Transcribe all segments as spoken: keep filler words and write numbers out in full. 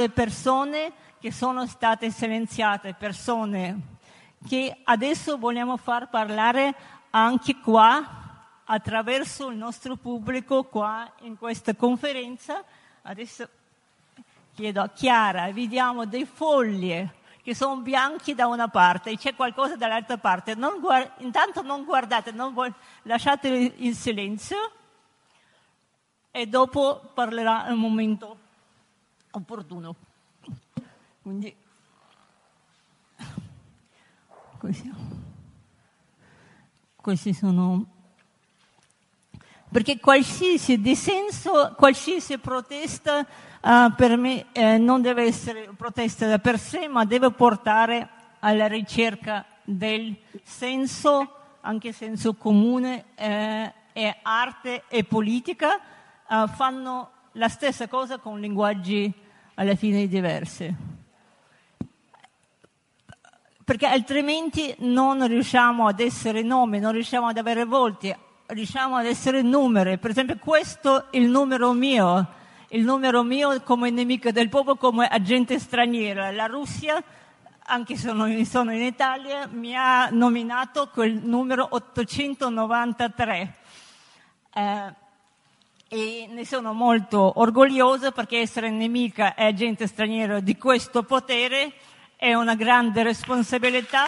persone che sono state silenziate, persone che adesso vogliamo far parlare anche qua, attraverso il nostro pubblico qua in questa conferenza. Adesso chiedo a Chiara, vediamo dei fogli che sono bianchi da una parte e c'è qualcosa dall'altra parte. Non guard- intanto non guardate, non vo- lasciate in silenzio e dopo parlerà al momento opportuno. Quindi questi, questi sono, perché qualsiasi dissenso, qualsiasi protesta uh, per me eh, non deve essere protesta da per sé, ma deve portare alla ricerca del senso, anche senso comune, eh, e arte e politica uh, fanno la stessa cosa con linguaggi alla fine diversi. Perché altrimenti non riusciamo ad essere nomi, non riusciamo ad avere volti, riusciamo ad essere numeri. Per esempio questo è il numero mio, il numero mio come nemico del popolo, come agente straniero. La Russia, anche se non sono in Italia, mi ha nominato quel numero ottocentonovantatré. Eh, e ne sono molto orgogliosa perché essere nemica e agente straniero di questo potere è una grande responsabilità.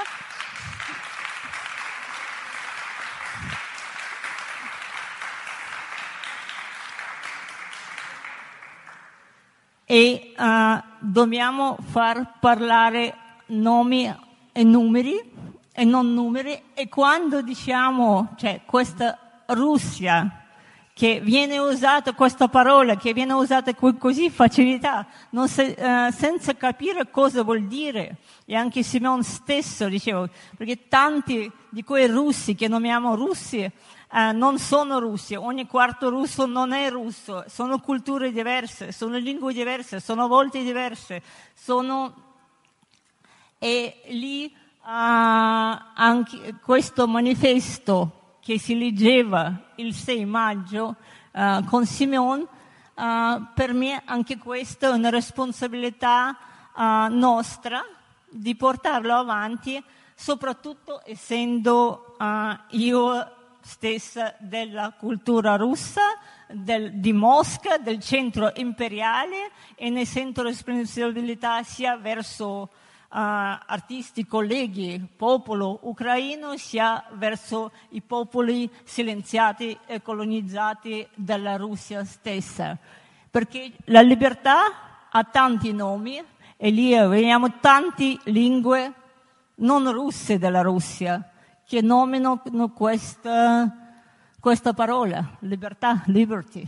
E uh, dobbiamo far parlare nomi e numeri e non numeri, e quando diciamo, cioè questa Russia che viene usata, questa parola che viene usata con così facilità, non se, uh, senza capire cosa vuol dire. E anche Simone stesso dicevo, perché tanti di quei russi che nomiamo russi uh, non sono russi, ogni quarto russo non è russo, sono culture diverse, sono lingue diverse, sono volti diverse, sono... E lì uh, anche questo manifesto che si leggeva il sei maggio uh, con Simone, uh, per me anche questa è una responsabilità uh, nostra di portarlo avanti, soprattutto essendo uh, io stessa della cultura russa, del, di Mosca, del centro imperiale, e ne sento responsabilità sia verso Uh, artisti, colleghi, popolo ucraino, sia verso i popoli silenziati e colonizzati dalla Russia stessa. Perché la libertà ha tanti nomi e lì vediamo tante lingue non russe della Russia che nominano questa, questa parola, libertà, liberty.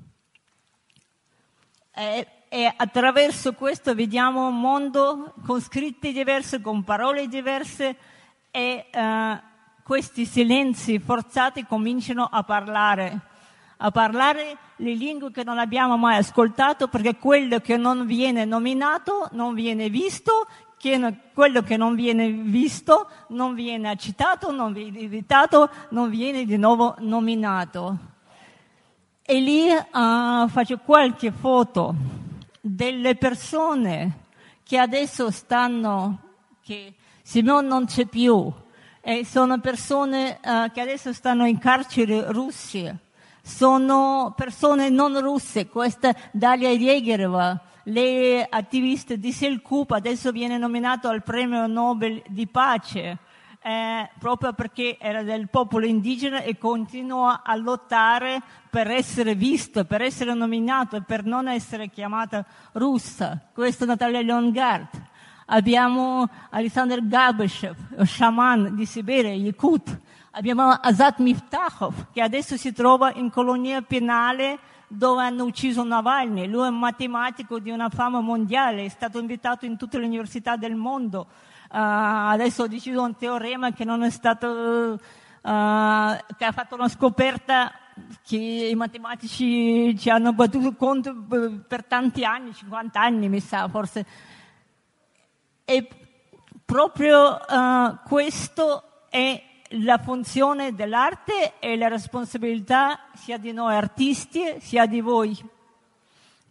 E, E attraverso questo vediamo un mondo con scritti diversi, con parole diverse, e uh, questi silenzi forzati cominciano a parlare, a parlare le lingue che non abbiamo mai ascoltato, perché quello che non viene nominato non viene visto, che quello che non viene visto non viene citato, non viene evitato, non viene di nuovo nominato. E lì uh, faccio qualche foto delle persone che adesso stanno, che Simone non c'è più, e sono persone uh, che adesso stanno in carceri russi, sono persone non russe. Questa Dalia Yegereva, lei attivista di Selkup, adesso viene nominato al premio Nobel di pace, eh, proprio perché era del popolo indigeno e continua a lottare per essere visto, per essere nominato e per non essere chiamata russa. Questa è Natalia Leongard. Abbiamo Alexander Gabyshev, sciaman di Siberia, Yakut. Abbiamo Azat Miftakhov, che adesso si trova in colonia penale dove hanno ucciso Navalny. Lui è un matematico di una fama mondiale, è stato invitato in tutte le università del mondo. Uh, adesso ho deciso un teorema che non è stato, uh, che ha fatto una scoperta che i matematici ci hanno battuto contro per tanti anni, cinquanta anni mi sa, forse. E proprio uh, questo è la funzione dell'arte e la responsabilità sia di noi artisti sia di voi,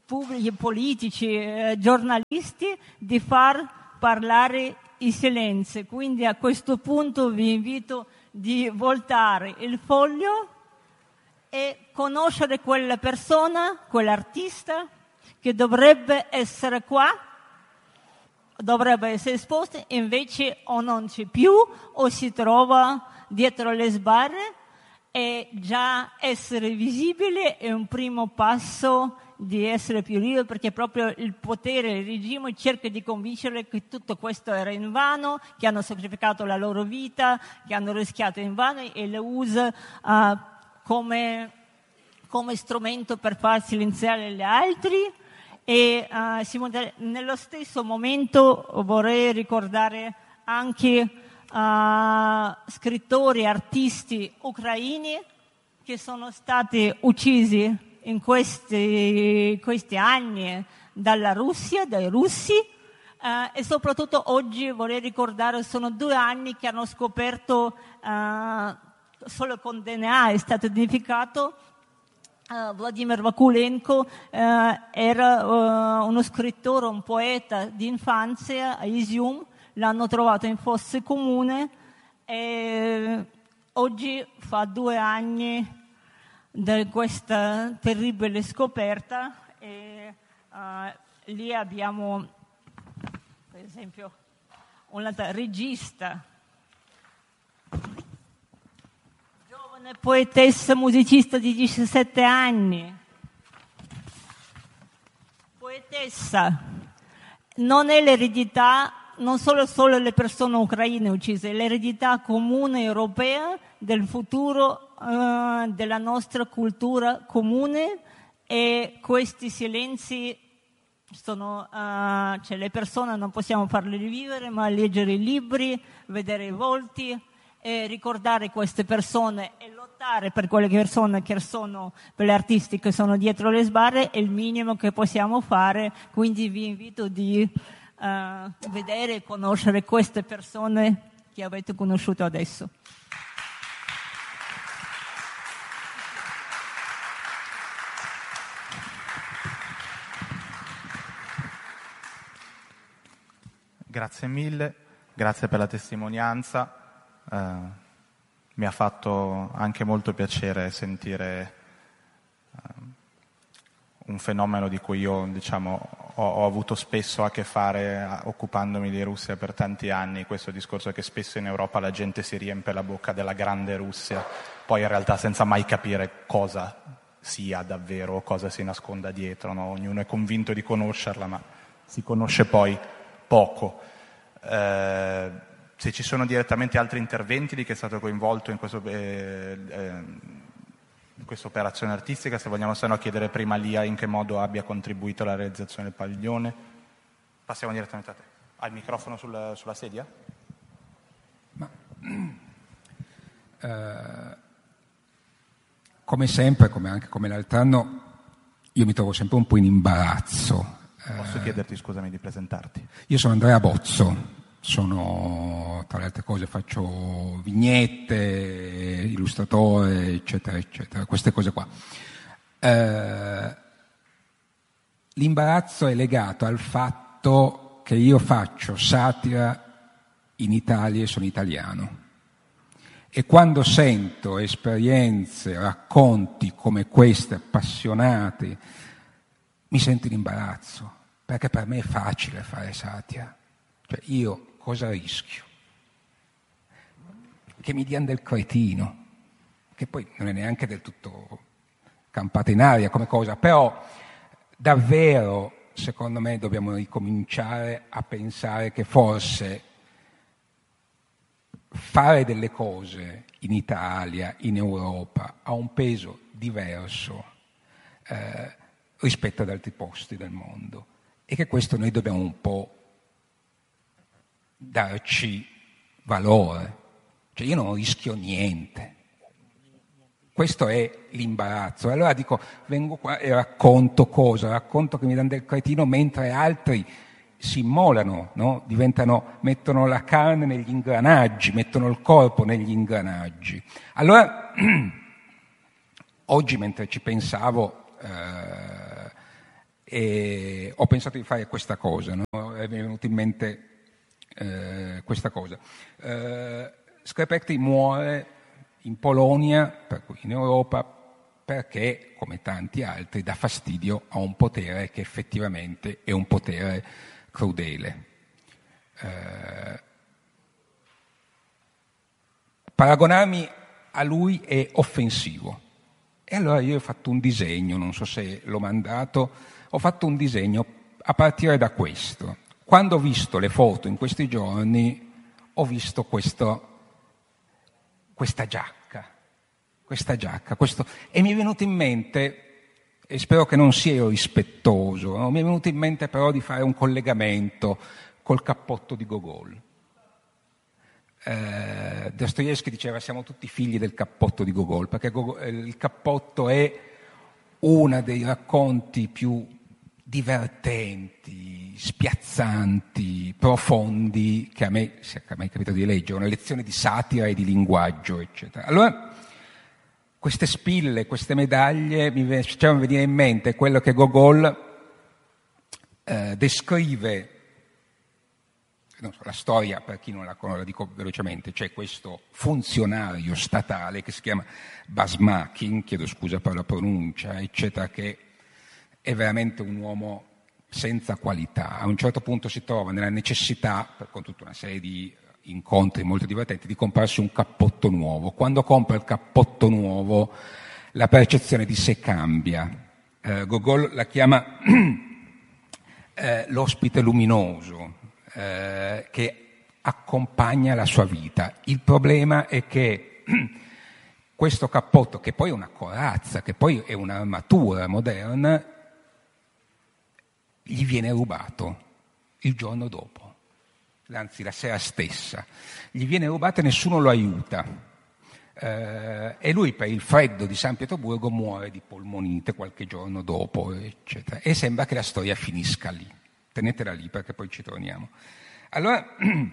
pubblici, politici, eh, giornalisti, di far parlare i silenzi. Quindi a questo punto vi invito di voltare il foglio e conoscere quella persona, quell'artista che dovrebbe essere qua, dovrebbe essere esposto, invece o non c'è più o si trova dietro le sbarre, e già essere visibile è un primo passo di essere più libero, perché proprio il potere, il regime cerca di convincere che tutto questo era invano, che hanno sacrificato la loro vita, che hanno rischiato invano, e lo usa uh, come, come strumento per far silenziare gli altri. E uh, nello stesso momento vorrei ricordare anche uh, scrittori, artisti ucraini che sono stati uccisi in questi, questi anni dalla Russia, dai russi, uh, e soprattutto oggi vorrei ricordare, sono due anni che hanno scoperto, uh, solo con D N A è stato identificato, Uh, Vladimir Vakulenko uh, era uh, uno scrittore, un poeta di infanzia a Izium, l'hanno trovato in fosse comune e oggi fa due anni di questa terribile scoperta. E uh, lì abbiamo per esempio una regista, poetessa musicista di diciassette anni, poetessa. Non è l'eredità, non solo solo le persone ucraine uccise, è l'eredità comune europea del futuro uh, della nostra cultura comune, e questi silenzi sono, uh, cioè le persone non possiamo farle rivivere, ma leggere i libri, vedere i volti, e ricordare queste persone e lottare per quelle persone che sono, per gli artisti che sono dietro le sbarre, è il minimo che possiamo fare. Quindi vi invito di uh, vedere e conoscere queste persone che avete conosciuto adesso. Grazie mille, grazie per la testimonianza. Uh, mi ha fatto anche molto piacere sentire uh, un fenomeno di cui io, diciamo, ho, ho avuto spesso a che fare uh, occupandomi di Russia per tanti anni, questo discorso che spesso in Europa la gente si riempie la bocca della grande Russia, poi in realtà senza mai capire cosa sia davvero, cosa si nasconda dietro, no? Ognuno è convinto di conoscerla, ma si conosce poi poco. Uh, Se ci sono direttamente altri interventi di chi è stato coinvolto in, questo, eh, eh, in questa operazione artistica, se vogliamo se no chiedere prima a Lia in che modo abbia contribuito alla realizzazione del padiglione. Passiamo direttamente a te. Hai il microfono sul, sulla sedia? Ma, eh, come sempre, come anche come l'altro anno, io mi trovo sempre un po' in imbarazzo. Posso eh, chiederti, scusami, di presentarti? Io sono Andrea Bozzo. Sono, tra le altre cose, faccio vignette, illustratore, eccetera, eccetera, queste cose qua. Eh, l'imbarazzo è legato al fatto che io faccio satira in Italia e sono italiano. E quando sento esperienze, racconti come questi, appassionati, mi sento in imbarazzo, perché per me è facile fare satira. Cioè io cosa rischio? Che mi diano del cretino, che poi non è neanche del tutto campata in aria come cosa, però davvero secondo me dobbiamo ricominciare a pensare che forse fare delle cose in Italia, in Europa, ha un peso diverso eh, rispetto ad altri posti del mondo, e che questo noi dobbiamo un po' darci valore. Cioè io non rischio niente, questo è l'imbarazzo. Allora dico, vengo qua e racconto cosa? Racconto che mi danno del cretino, mentre altri si immolano, no? Diventano, mettono la carne negli ingranaggi, mettono il corpo negli ingranaggi. Allora oggi, mentre ci pensavo, eh, e ho pensato di fare questa cosa, no? Mi è venuta in mente eh, questa cosa. Eh, Skrepekty muore in Polonia, per cui in Europa, perché, come tanti altri, dà fastidio a un potere che effettivamente è un potere crudele. Eh, paragonarmi a lui è offensivo. E allora io ho fatto un disegno, non so se l'ho mandato, ho fatto un disegno a partire da questo. Quando ho visto le foto in questi giorni, ho visto questo, questa giacca, questa giacca, questo, e mi è venuto in mente, e spero che non sia io rispettoso, no? Mi è venuto in mente però di fare un collegamento col cappotto di Gogol. Eh, Dostoevskij diceva siamo tutti figli del cappotto di Gogol, perché il cappotto è uno dei racconti più divertenti, spiazzanti, profondi che a me, che a me è capitato di leggere, una lezione di satira e di linguaggio, eccetera. Allora, queste spille, queste medaglie mi facevano venire in mente quello che Gogol eh, descrive. Non so, la storia, per chi non la conosce, la dico velocemente, c'è questo funzionario statale che si chiama Basmakin, chiedo scusa per la pronuncia, eccetera, che è veramente un uomo senza qualità. A un certo punto si trova nella necessità, con tutta una serie di incontri molto divertenti, di comprarsi un cappotto nuovo. Quando compra il cappotto nuovo, la percezione di sé cambia. Eh, Gogol la chiama eh, l'ospite luminoso, Eh, che accompagna la sua vita. Il problema è che questo cappotto, che poi è una corazza, che poi è un'armatura moderna, gli viene rubato il giorno dopo, anzi la sera stessa. Gli viene rubato e nessuno lo aiuta. Eh, e lui, per il freddo di San Pietroburgo, muore di polmonite qualche giorno dopo, eccetera. E sembra che la storia finisca lì. Tenetela lì perché poi ci torniamo. Allora,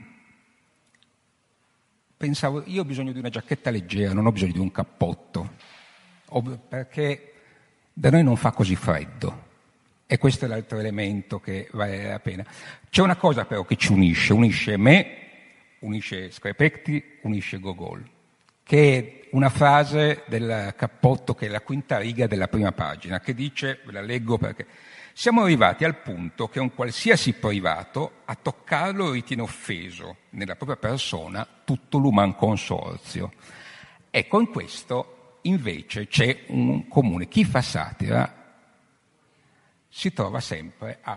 pensavo, io ho bisogno di una giacchetta leggera, non ho bisogno di un cappotto, perché da noi non fa così freddo. E questo è l'altro elemento che vale la pena. C'è una cosa però che ci unisce, unisce me, unisce Skrepekty, unisce Gogol, che è una frase del cappotto che è la quinta riga della prima pagina, che dice, ve la leggo perché... Siamo arrivati al punto che un qualsiasi privato a toccarlo ritiene offeso nella propria persona tutto l'uman consorzio. Ecco, in questo invece c'è un comune. Chi fa satira si trova sempre a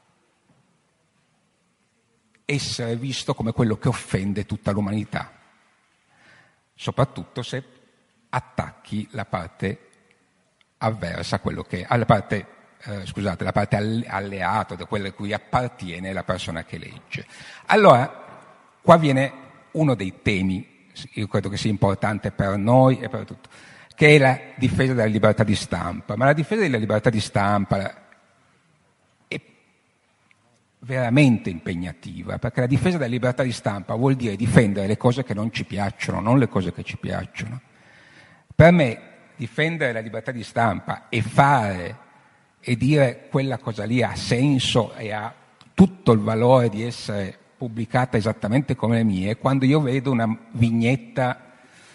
essere visto come quello che offende tutta l'umanità, soprattutto se attacchi la parte avversa, quello che alla parte Eh, scusate, la parte alleata, da quella a cui appartiene la persona che legge. Allora, qua viene uno dei temi, io credo che sia importante per noi e per tutto, che è la difesa della libertà di stampa. Ma la difesa della libertà di stampa è veramente impegnativa, perché la difesa della libertà di stampa vuol dire difendere le cose che non ci piacciono, non le cose che ci piacciono. Per me, difendere la libertà di stampa e fare e dire quella cosa lì ha senso e ha tutto il valore di essere pubblicata esattamente come le mie, quando io vedo una vignetta,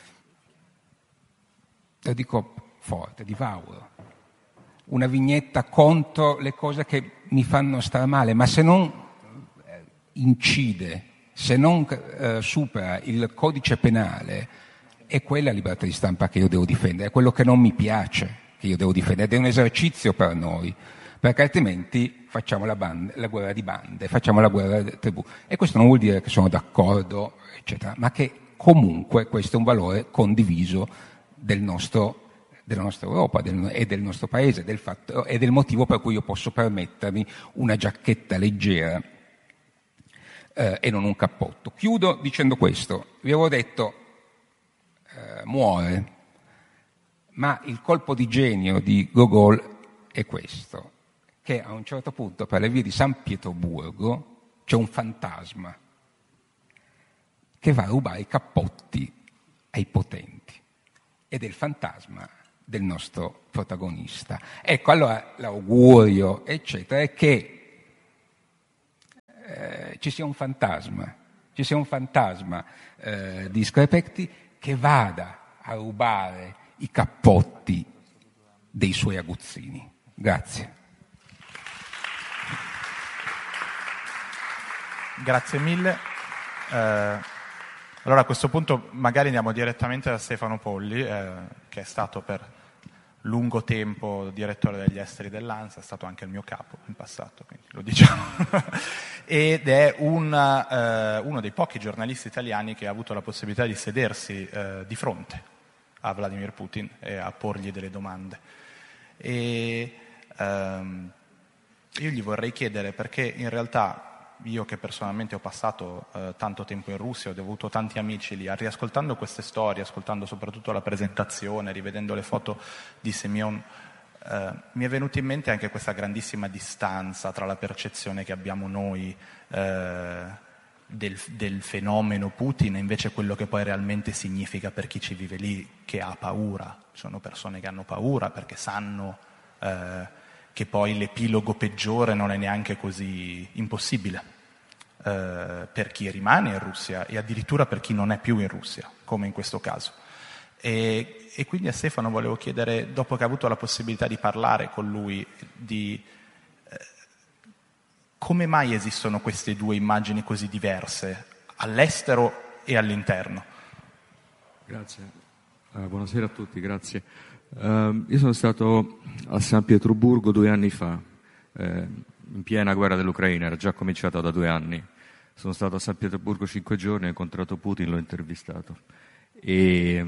lo dico forte, di Vauro, una vignetta contro le cose che mi fanno star male, ma se non incide, se non eh, supera il codice penale, è quella libertà di stampa che io devo difendere, è quello che non mi piace che io devo difendere, ed è un esercizio per noi, perché altrimenti facciamo la, bande, la guerra di bande, facciamo la guerra di tribù. E questo non vuol dire che sono d'accordo, eccetera, ma che comunque questo è un valore condiviso del nostro, della nostra Europa del, e del nostro paese, del fatto, e del motivo per cui io posso permettermi una giacchetta leggera eh, e non un cappotto. Chiudo dicendo questo. Vi avevo detto, eh, muore. Ma il colpo di genio di Gogol è questo, che a un certo punto per le vie di San Pietroburgo c'è un fantasma che va a rubare i cappotti ai potenti. Ed è il fantasma del nostro protagonista. Ecco, allora l'augurio, eccetera, è che eh, ci sia un fantasma, ci sia un fantasma eh, di Scarpetti che vada a rubare i cappotti dei suoi aguzzini. Grazie. Grazie mille. Eh, allora a questo punto magari andiamo direttamente da Stefano Polli, eh, che è stato per lungo tempo direttore degli esteri dell'ANSA, è stato anche il mio capo in passato, quindi lo diciamo, ed è un, eh, uno dei pochi giornalisti italiani che ha avuto la possibilità di sedersi eh, di fronte a Vladimir Putin e a porgli delle domande. E ehm, io gli vorrei chiedere, perché in realtà io che personalmente ho passato eh, tanto tempo in Russia, ho avuto tanti amici lì, riascoltando queste storie, ascoltando soprattutto la presentazione, rivedendo le foto di Semyon, eh, mi è venuta in mente anche questa grandissima distanza tra la percezione che abbiamo noi eh, del, del fenomeno Putin e invece quello che poi realmente significa per chi ci vive lì, che ha paura. Sono persone che hanno paura perché sanno eh, che poi l'epilogo peggiore non è neanche così impossibile eh, per chi rimane in Russia e addirittura per chi non è più in Russia, come in questo caso. E, e quindi a Stefano volevo chiedere, dopo che ha avuto la possibilità di parlare con lui, di eh, come mai esistono queste due immagini così diverse, all'estero e all'interno? Grazie, uh, buonasera a tutti, grazie. Uh, io sono stato a San Pietroburgo due anni fa, eh, in piena guerra dell'Ucraina, era già cominciata da due anni. Sono stato a San Pietroburgo cinque giorni, ho incontrato Putin, l'ho intervistato. E,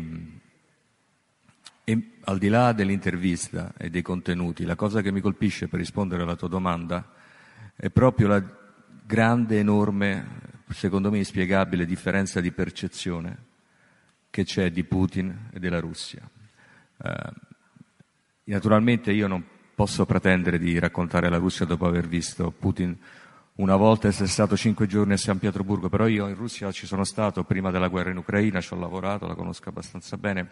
e al di là dell'intervista e dei contenuti, la cosa che mi colpisce, per rispondere alla tua domanda, è proprio la grande, enorme, secondo me inspiegabile differenza di percezione che c'è di Putin e della Russia. Uh, naturalmente io non posso pretendere di raccontare la Russia dopo aver visto Putin una volta, essere stato cinque giorni a San Pietroburgo, però io in Russia ci sono stato prima della guerra in Ucraina, ci ho lavorato, la conosco abbastanza bene.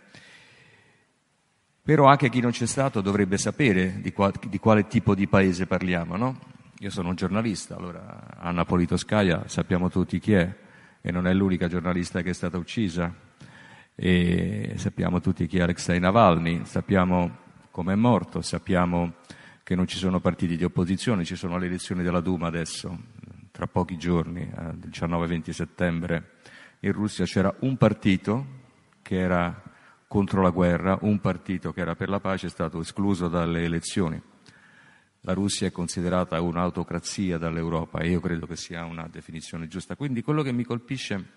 Però anche chi non c'è stato dovrebbe sapere di, qual- di quale tipo di paese parliamo, no? Io sono un giornalista, allora Anna Politkovskaya sappiamo tutti chi è, e non è l'unica giornalista che è stata uccisa. E sappiamo tutti chi è Alexei Navalny, sappiamo come è morto, sappiamo che non ci sono partiti di opposizione, ci sono le elezioni della Duma adesso, tra pochi giorni, il diciannove venti settembre. In Russia c'era un partito che era contro la guerra, un partito che era per la pace, è stato escluso dalle elezioni. La Russia è considerata un'autocrazia dall'Europa e io credo che sia una definizione giusta. Quindi quello che mi colpisce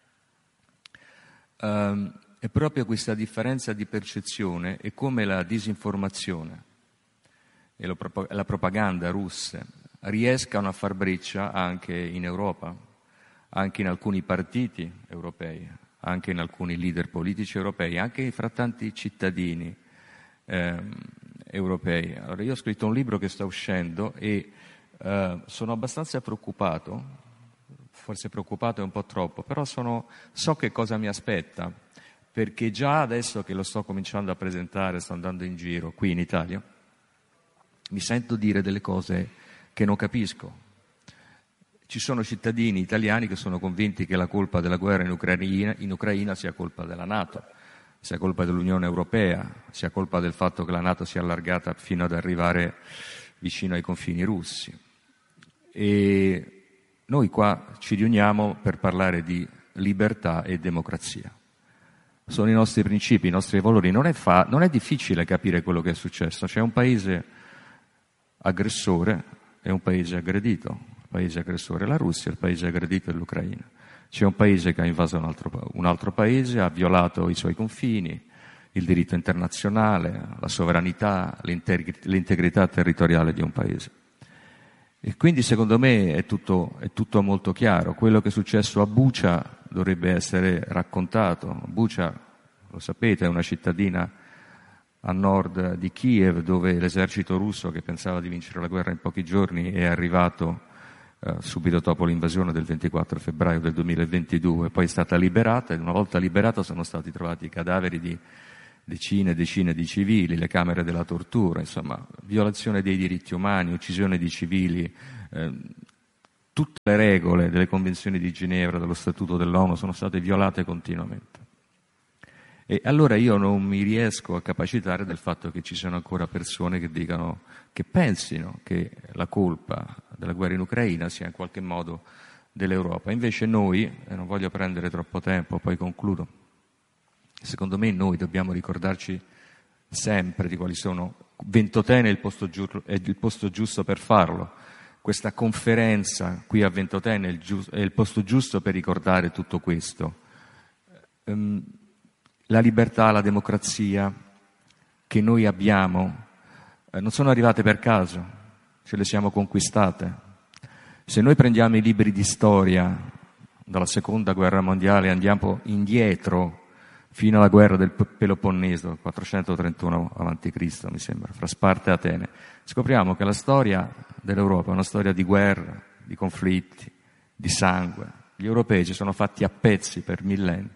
Uh, è proprio questa differenza di percezione e come la disinformazione e lo, la propaganda russe riescano a far breccia anche in Europa, anche in alcuni partiti europei, anche in alcuni leader politici europei, anche fra tanti cittadini eh, europei. Allora, io ho scritto un libro che sta uscendo e uh, sono abbastanza preoccupato. Forse preoccupato è un po' troppo, però sono, so che cosa mi aspetta, perché già adesso che lo sto cominciando a presentare, sto andando in giro qui in Italia, mi sento dire delle cose che non capisco. Ci sono cittadini italiani che sono convinti che la colpa della guerra in Ucraina, in Ucraina sia colpa della NATO, sia colpa dell'Unione Europea, sia colpa del fatto che la NATO sia allargata fino ad arrivare vicino ai confini russi. E noi qua ci riuniamo per parlare di libertà e democrazia. Sono i nostri principi, i nostri valori. Non è, fa- non è difficile capire quello che è successo. C'è un paese aggressore e un paese aggredito. Il paese aggressore è la Russia, il paese aggredito è l'Ucraina. C'è un paese che ha invaso un altro, un altro paese, ha violato i suoi confini, il diritto internazionale, la sovranità, l'integri- l'integrità territoriale di un paese. E quindi secondo me è tutto, è tutto molto chiaro. Quello che è successo a Bucha dovrebbe essere raccontato. Bucha, lo sapete, è una cittadina a nord di Kiev dove l'esercito russo, che pensava di vincere la guerra in pochi giorni, è arrivato eh, subito dopo l'invasione del ventiquattro febbraio del duemilaventidue, poi è stata liberata e una volta liberata sono stati trovati i cadaveri di decine e decine di civili, le camere della tortura, insomma, violazione dei diritti umani, uccisione di civili, eh, tutte le regole delle convenzioni di Ginevra, dello Statuto dell'ONU sono state violate continuamente. E allora io non mi riesco a capacitare del fatto che ci siano ancora persone che dicano, che pensino che la colpa della guerra in Ucraina sia in qualche modo dell'Europa. Invece noi, e non voglio prendere troppo tempo, poi concludo, secondo me noi dobbiamo ricordarci sempre di quali sono. Ventotene è il posto, giu- è il posto giusto per farlo. Questa conferenza qui a Ventotene è il, giu- è il posto giusto per ricordare tutto questo. Um, la libertà, la democrazia che noi abbiamo eh, non sono arrivate per caso, ce le siamo conquistate. Se noi prendiamo i libri di storia dalla seconda guerra mondiale e andiamo indietro fino alla guerra del Peloponneso, quattrocentotrentuno avanti Cristo mi sembra, fra Sparta e Atene, scopriamo che la storia dell'Europa è una storia di guerra, di conflitti, di sangue. Gli europei si sono fatti a pezzi per millenni.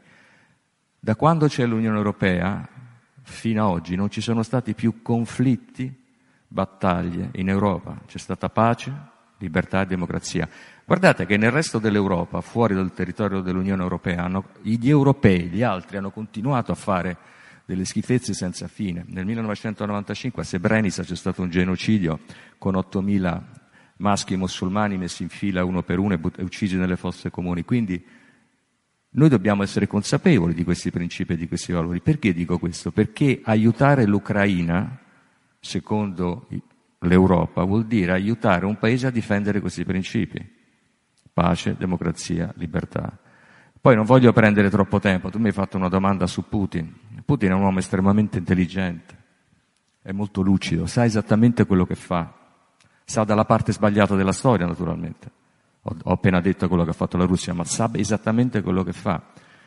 Da quando c'è l'Unione Europea fino ad oggi non ci sono stati più conflitti, battaglie in Europa, c'è stata pace, libertà e democrazia. Guardate che nel resto dell'Europa, fuori dal territorio dell'Unione Europea, hanno, gli europei, gli altri, hanno continuato a fare delle schifezze senza fine. Nel millenovecentonovantacinque a Srebrenica c'è stato un genocidio con ottomila maschi musulmani messi in fila uno per uno e, but- e uccisi nelle fosse comuni. Quindi noi dobbiamo essere consapevoli di questi principi e di questi valori. Perché dico questo? Perché aiutare l'Ucraina, secondo l'Europa, vuol dire aiutare un paese a difendere questi principi. Pace, democrazia, libertà. Poi non voglio prendere troppo tempo. Tu mi hai fatto una domanda su Putin. Putin è un uomo estremamente intelligente, è molto lucido, sa esattamente quello che fa. Sa dalla parte sbagliata della storia, naturalmente. Ho, ho appena detto quello che ha fatto la Russia, ma sa esattamente quello che fa.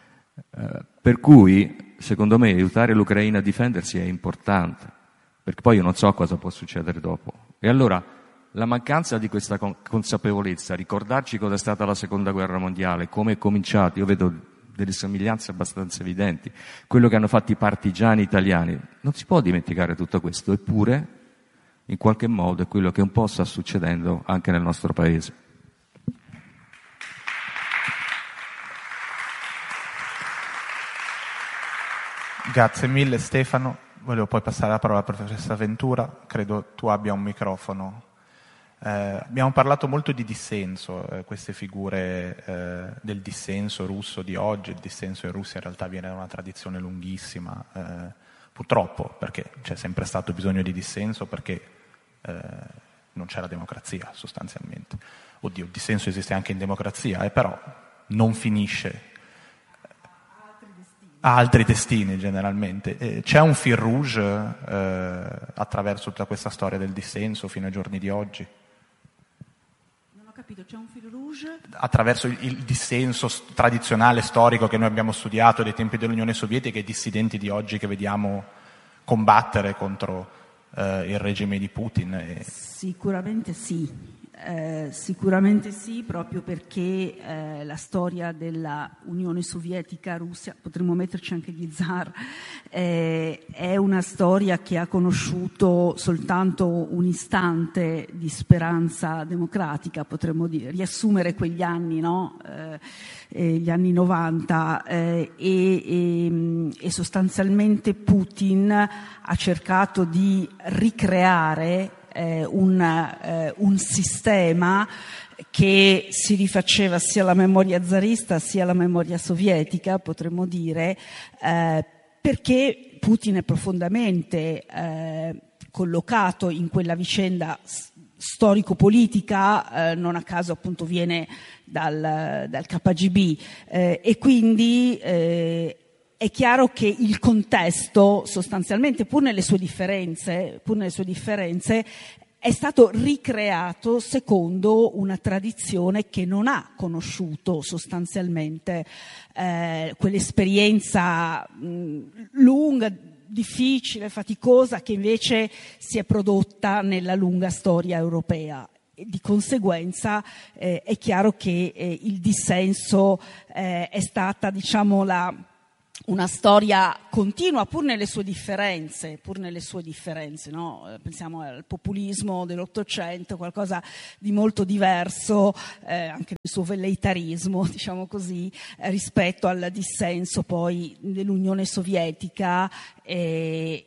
Eh, per cui, secondo me, aiutare l'Ucraina a difendersi è importante, perché poi io non so cosa può succedere dopo. E allora la mancanza di questa consapevolezza, ricordarci cosa è stata la seconda guerra mondiale, come è cominciato, io vedo delle somiglianze abbastanza evidenti, quello che hanno fatto i partigiani italiani, non si può dimenticare tutto questo, eppure in qualche modo è quello che un po' sta succedendo anche nel nostro paese. Grazie mille Stefano, volevo poi passare la parola alla professoressa Ventura, credo tu abbia un microfono. Eh, abbiamo parlato molto di dissenso, eh, queste figure eh, del dissenso russo di oggi. Il dissenso in Russia in realtà viene da una tradizione lunghissima, eh, purtroppo, perché c'è sempre stato bisogno di dissenso, perché eh, non c'era democrazia sostanzialmente. Oddio, il dissenso esiste anche in democrazia, eh, però non finisce. Ha altri destini generalmente. Eh, c'è un fil rouge eh, attraverso tutta questa storia del dissenso fino ai giorni di oggi? Non ho capito, c'è un fil rouge? Attraverso il, il dissenso st- tradizionale, storico che noi abbiamo studiato dai tempi dell'Unione Sovietica e i dissidenti di oggi che vediamo combattere contro eh, il regime di Putin. E... Sicuramente sì. Eh, sicuramente sì, proprio perché eh, la storia della Unione Sovietica, Russia, potremmo metterci anche gli zar, eh, è una storia che ha conosciuto soltanto un istante di speranza democratica, potremmo dire, riassumere quegli anni, no? Eh, eh, gli anni novanta, eh, e, e, e sostanzialmente Putin ha cercato di ricreare Eh, un, eh, un sistema che si rifaceva sia alla memoria zarista sia alla memoria sovietica, potremmo dire, eh, perché Putin è profondamente eh, collocato in quella vicenda s- storico-politica, eh, non a caso appunto viene dal, dal K G B, eh, e quindi eh, è chiaro che il contesto, sostanzialmente, pur nelle sue differenze, pur nelle sue differenze, è stato ricreato secondo una tradizione che non ha conosciuto sostanzialmente eh, quell'esperienza mh, lunga, difficile, faticosa, che invece si è prodotta nella lunga storia europea. E di conseguenza eh, è chiaro che eh, il dissenso eh, è stata, diciamo, la una storia continua, pur nelle sue differenze, pur nelle sue differenze, no? Pensiamo al populismo dell'Ottocento, qualcosa di molto diverso, eh, anche nel suo velleitarismo, diciamo così, eh, rispetto al dissenso poi dell'Unione Sovietica eh,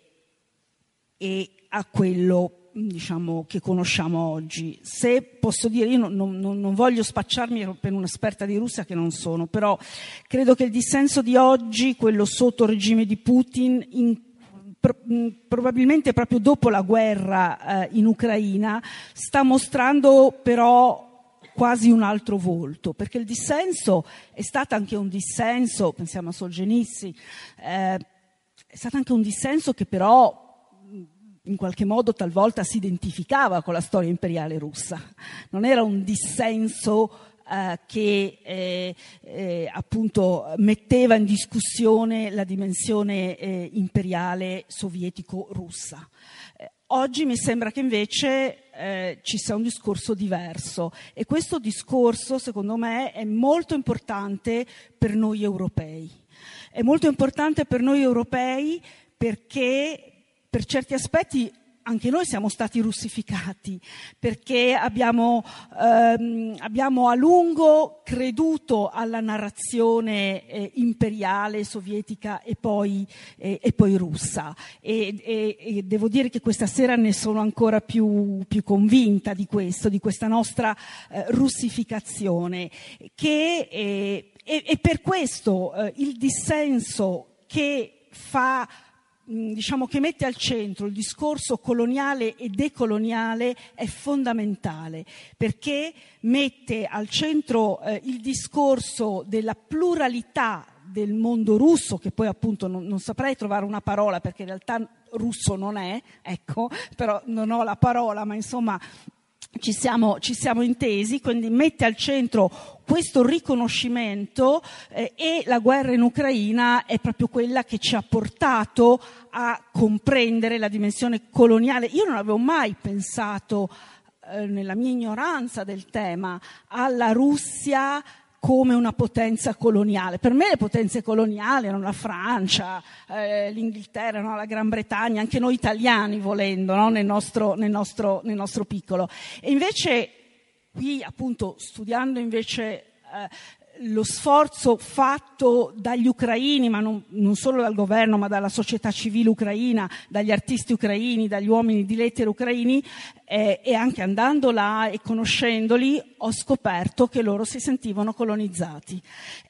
e a quello, diciamo, che conosciamo oggi. Se posso dire, io non, non, non voglio spacciarmi per un'esperta di Russia, che non sono, però credo che il dissenso di oggi, quello sotto il regime di Putin, in, pro, probabilmente proprio dopo la guerra eh, in Ucraina, sta mostrando però quasi un altro volto, perché il dissenso è stato anche un dissenso, pensiamo a Solzhenitsyn, eh, è stato anche un dissenso che però in qualche modo talvolta si identificava con la storia imperiale russa. Non era un dissenso eh, che eh, eh, appunto metteva in discussione la dimensione eh, imperiale sovietico-russa. Eh, oggi mi sembra che invece eh, ci sia un discorso diverso, e questo discorso, secondo me, è molto importante per noi europei. È molto importante per noi europei perché per certi aspetti anche noi siamo stati russificati, perché abbiamo, ehm, abbiamo a lungo creduto alla narrazione eh, imperiale, sovietica e poi, eh, e poi russa. E, e, e devo dire che questa sera ne sono ancora più, più convinta di questo, di questa nostra eh, russificazione, che, eh, e, e per questo eh, il dissenso che fa, diciamo, che mette al centro il discorso coloniale e decoloniale è fondamentale, perché mette al centro eh, il discorso della pluralità del mondo russo, che poi appunto non, non saprei trovare una parola, perché in realtà russo non è, ecco, però non ho la parola, ma insomma Ci siamo, ci siamo intesi, quindi mette al centro questo riconoscimento eh, e la guerra in Ucraina è proprio quella che ci ha portato a comprendere la dimensione coloniale. Io non avevo mai pensato, eh, nella mia ignoranza del tema, alla Russia come una potenza coloniale. Per me le potenze coloniali erano la Francia, eh, l'Inghilterra, no? La Gran Bretagna, anche noi italiani volendo, no? nel, nostro, nel, nostro, nel nostro piccolo. E invece qui, appunto, studiando invece eh, lo sforzo fatto dagli ucraini, ma non, non solo dal governo, ma dalla società civile ucraina, dagli artisti ucraini, dagli uomini di lettere ucraini, eh, e anche andando là e conoscendoli, ho scoperto che loro si sentivano colonizzati.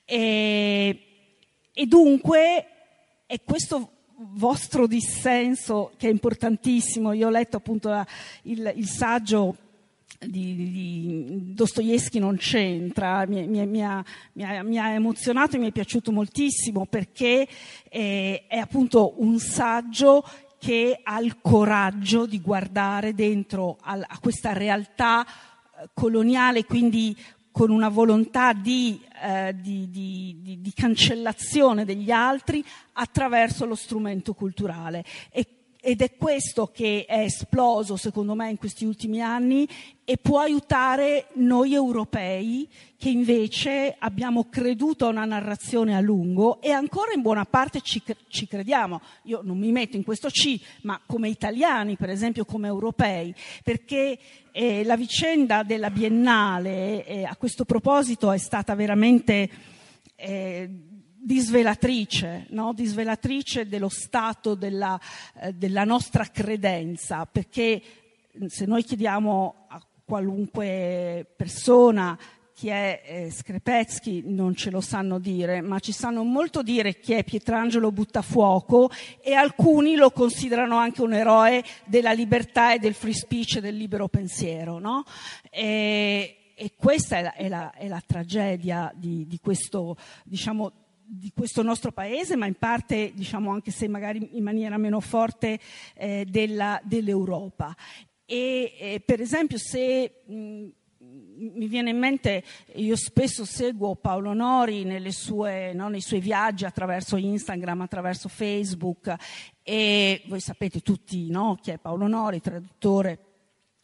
E, e dunque è questo vostro dissenso che è importantissimo. Io ho letto appunto la, il, il saggio di, di Dostoevskij, non c'entra, mi, mi, mi, ha, mi, ha, mi ha emozionato e mi è piaciuto moltissimo, perché è, è appunto un saggio che ha il coraggio di guardare dentro a, a questa realtà coloniale, quindi con una volontà di, eh, di, di, di, di cancellazione degli altri attraverso lo strumento culturale. E Ed è questo che è esploso, secondo me, in questi ultimi anni, e può aiutare noi europei, che invece abbiamo creduto a una narrazione a lungo e ancora in buona parte ci, ci crediamo. Io non mi metto in questo C, ma come italiani, per esempio, come europei, perché eh, la vicenda della Biennale eh, a questo proposito è stata veramente Eh, disvelatrice, no? disvelatrice dello stato della, eh, della nostra credenza, perché se noi chiediamo a qualunque persona chi è eh, Skrepetsky, non ce lo sanno dire, ma ci sanno molto dire chi è Pietrangelo Buttafuoco, e alcuni lo considerano anche un eroe della libertà e del free speech e del libero pensiero, no? E, e questa è la, è la, è la tragedia di, di questo, diciamo, di questo nostro paese, ma in parte, diciamo, anche se magari in maniera meno forte, eh, della, dell'Europa. E eh, per esempio, se mh, mi viene in mente, io spesso seguo Paolo Nori nelle sue, no, nei suoi viaggi attraverso Instagram, attraverso Facebook, e voi sapete tutti, no, chi è Paolo Nori, traduttore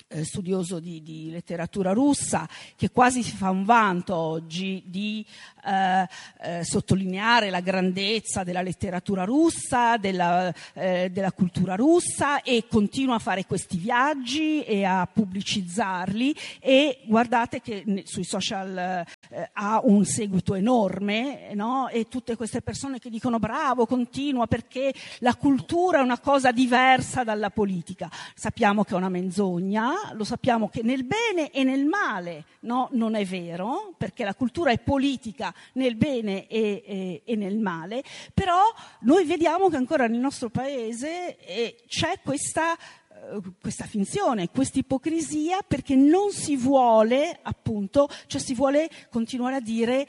eh, studioso di, di letteratura russa, che quasi si fa un vanto oggi di eh, eh, sottolineare la grandezza della letteratura russa, della, eh, della cultura russa, e continua a fare questi viaggi e a pubblicizzarli, e guardate che sui social eh, ha un seguito enorme, no? E tutte queste persone che dicono bravo, continua, perché la cultura è una cosa diversa dalla politica. Sappiamo che è una menzogna, lo sappiamo che nel bene e nel male, no? Non è vero, perché la cultura è politica nel bene e, e, e nel male, però noi vediamo che ancora nel nostro paese eh, c'è questa questa finzione, questa ipocrisia, perché non si vuole, appunto, cioè si vuole continuare a dire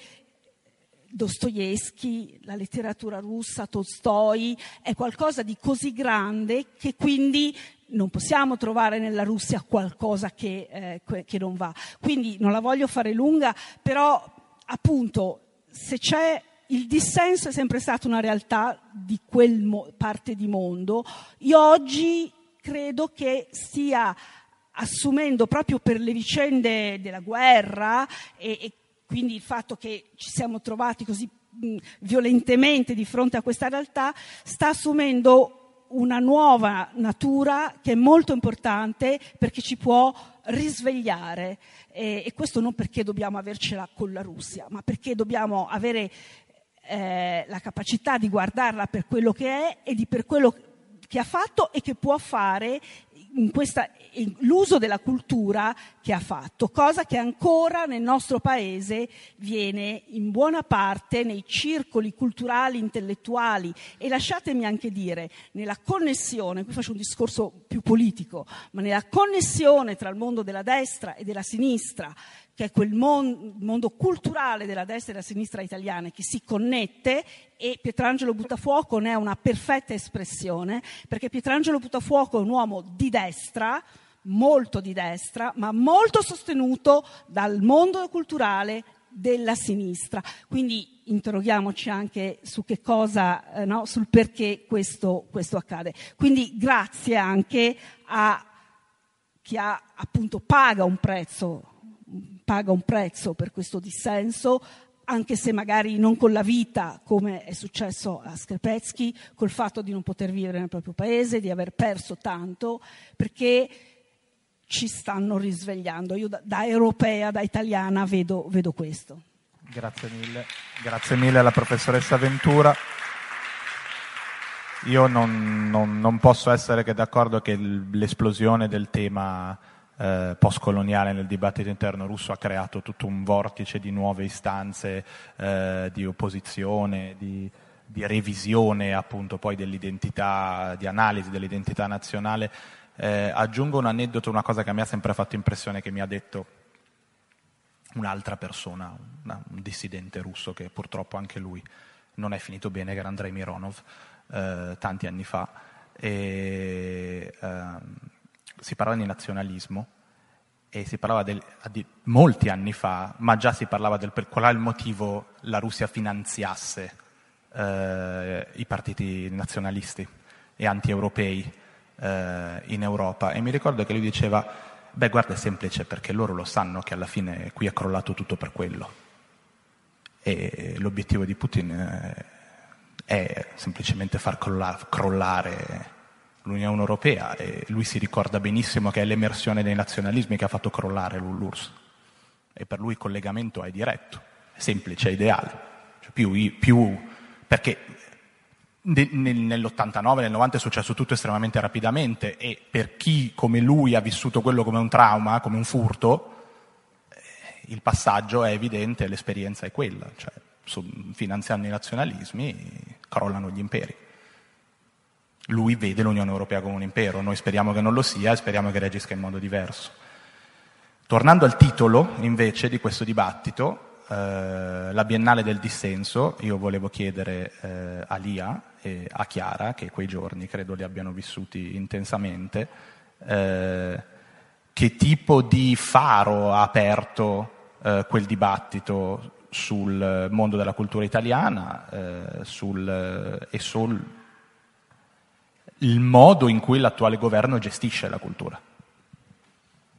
Dostoevskij, la letteratura russa, Tolstoi, è qualcosa di così grande che quindi non possiamo trovare nella Russia qualcosa che, eh, che non va. Quindi non la voglio fare lunga, però appunto se c'è il dissenso è sempre stata una realtà di quel mo- parte di mondo. Io oggi credo che stia assumendo, proprio per le vicende della guerra e, e quindi il fatto che ci siamo trovati così mh, violentemente di fronte a questa realtà, sta assumendo una nuova natura che è molto importante, perché ci può risvegliare, e, e questo non perché dobbiamo avercela con la Russia, ma perché dobbiamo avere eh, la capacità di guardarla per quello che è e di per quello che ha fatto e che può fare in questa, in l'uso della cultura che ha fatto, cosa che ancora nel nostro paese viene in buona parte nei circoli culturali, intellettuali, e lasciatemi anche dire, nella connessione, qui faccio un discorso più politico, ma nella connessione tra il mondo della destra e della sinistra, che è quel mon- mondo culturale della destra e della sinistra italiana che si connette, e Pietrangelo Buttafuoco ne è una perfetta espressione, perché Pietrangelo Buttafuoco è un uomo di destra, molto di destra, ma molto sostenuto dal mondo culturale della sinistra. Quindi interroghiamoci anche su che cosa, eh, no? Sul perché questo, questo accade. Quindi grazie anche a chi ha, appunto, paga un prezzo paga un prezzo per questo dissenso, anche se magari non con la vita, come è successo a Skrupetsky, col fatto di non poter vivere nel proprio paese, di aver perso tanto, perché ci stanno risvegliando. Io da, da europea, da italiana, vedo, vedo questo. Grazie mille. Grazie mille alla professoressa Ventura. Io non, non, non posso essere che d'accordo che l'esplosione del tema Eh, postcoloniale nel dibattito interno russo ha creato tutto un vortice di nuove istanze eh, di opposizione, di, di revisione appunto poi dell'identità, di analisi dell'identità nazionale. Eh, aggiungo un aneddoto, una cosa che a me ha sempre fatto impressione, che mi ha detto un'altra persona, una, un dissidente russo che purtroppo anche lui non è finito bene, che era Andrei Mironov, eh, tanti anni fa, e ehm, si parlava di nazionalismo e si parlava del, di molti anni fa, ma già si parlava del per qual è il motivo la Russia finanziasse eh, i partiti nazionalisti e anti-europei eh, in Europa. E mi ricordo che lui diceva, beh guarda, è semplice, perché loro lo sanno che alla fine qui è crollato tutto per quello, e l'obiettivo di Putin eh, è semplicemente far crolla- crollare l'Unione Europea, e lui si ricorda benissimo che è l'emersione dei nazionalismi che ha fatto crollare l'U R S S, e per lui il collegamento è diretto, è semplice, è ideale, cioè più, più, perché nel, nell'ottantanove, nel novanta è successo tutto estremamente rapidamente, e per chi come lui ha vissuto quello come un trauma, come un furto, eh, il passaggio è evidente, l'esperienza è quella, cioè su, finanziando i nazionalismi crollano gli imperi. Lui vede l'Unione Europea come un impero, noi speriamo che non lo sia e speriamo che reagisca in modo diverso. Tornando al titolo, invece, di questo dibattito, eh, la Biennale del dissenso, io volevo chiedere eh, a Lia e a Chiara, che quei giorni credo li abbiano vissuti intensamente, eh, che tipo di faro ha aperto eh, quel dibattito sul mondo della cultura italiana eh, sul, e sul il modo in cui l'attuale governo gestisce la cultura.